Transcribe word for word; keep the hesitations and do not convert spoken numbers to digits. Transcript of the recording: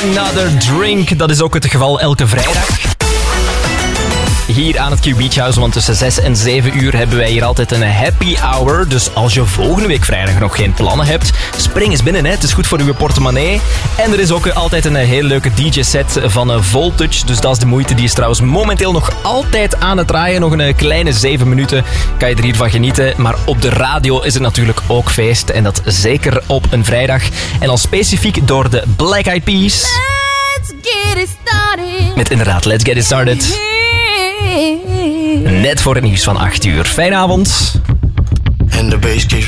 Another Drink. Dat is ook het geval elke vrijdag. Hier aan het Q Beach House, want tussen zes en zeven uur hebben wij hier altijd een happy hour. Dus als je volgende week vrijdag nog geen plannen hebt, spring eens binnen. Hè. Het is goed voor uw portemonnee. En er is ook altijd een hele leuke D J-set van Voltage. Dus dat is de moeite. Die is trouwens momenteel nog altijd aan het draaien. Nog een kleine zeven minuten kan je er hiervan genieten. Maar op de radio is er natuurlijk ook feest. En dat zeker op een vrijdag. En dan specifiek door de Black Eyed Peas. Let's get it started. Met inderdaad Let's Get It Started. Net voor het nieuws van acht uur. Fijne avond. En de bass keeps